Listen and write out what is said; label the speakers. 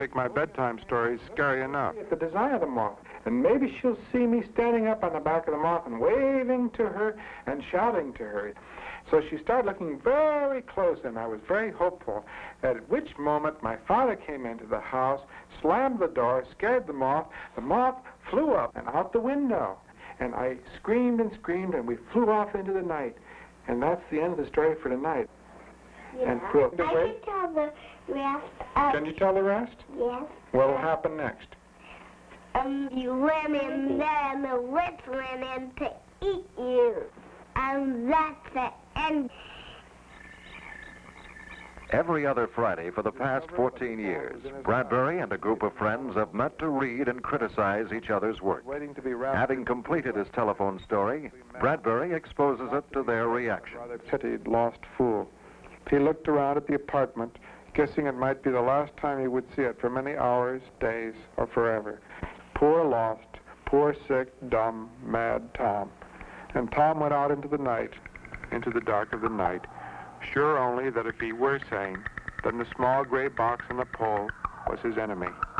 Speaker 1: Make my bedtime stories scary enough. The design of the moth, and maybe she'll see me standing up on the back of the moth and waving to her and shouting to her. So she started looking very close, and I was very hopeful, at which moment my father came into the house, slammed the door, scared the moth. The moth flew up and out the window, and I screamed, and we flew off into the night. And that's the end of the story for tonight.
Speaker 2: Yeah.
Speaker 1: And we'll
Speaker 2: I can tell the rest.
Speaker 1: Can you tell the rest?
Speaker 2: Yes.
Speaker 1: What'll happen next?
Speaker 2: You went in there and the witch went in to eat you. And that's the end.
Speaker 3: Every other Friday for the past 14 years, Bradbury and a group of friends have met to read and criticize each other's work. Having completed his telephone story, Bradbury exposes it to their reaction.
Speaker 1: Rather pitied, lost fool. He looked around at the apartment, guessing it might be the last time he would see it for many hours, days, or forever. Poor lost, poor sick, dumb, mad Tom. And Tom went out into the night, into the dark of the night, sure only that if he were sane, then the small gray box on the pole was his enemy.